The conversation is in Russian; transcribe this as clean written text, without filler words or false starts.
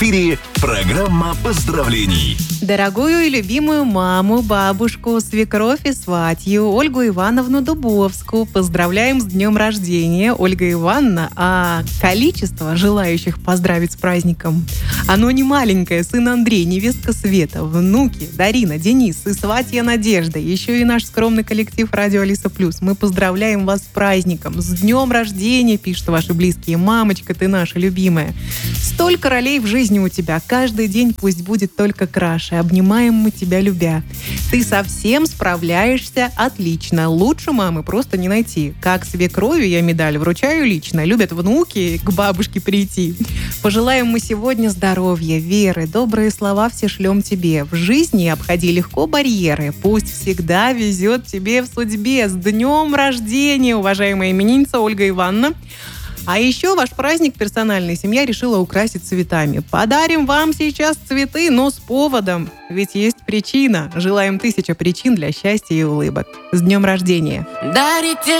эфире программа поздравлений. Дорогую и любимую маму, бабушку, свекровь и сватью Ольгу Ивановну Дубовскую поздравляем с днем рождения. Ольга Ивановна, а количество желающих поздравить с праздником, оно не маленькое. Сын Андрей, невестка Света, внуки Дарина, Денис и сватья Надежда. Еще и наш скромный коллектив «Радио Алиса Плюс». Мы поздравляем вас с праздником, с днем рождения, пишут ваши близкие. Мамочка, ты наша любимая. Столько ролей в жизни у тебя. Каждый день пусть будет только краше. Обнимаем мы тебя, любя. Ты совсем справляешься отлично. Лучше мамы просто не найти. Как свекрови я медаль вручаю лично. Любят внуки к бабушке прийти. Пожелаем мы сегодня здоровья, веры, добрые слова все шлем тебе. В жизни обходи легко барьеры. Пусть всегда везет тебе в судьбе. С днем рождения, уважаемая именинница Ольга Ивановна. А еще ваш праздник персональная семья решила украсить цветами. Подарим вам сейчас цветы, но с поводом. Ведь есть причина. Желаем 1000 причин для счастья и улыбок. С днем рождения! Дарите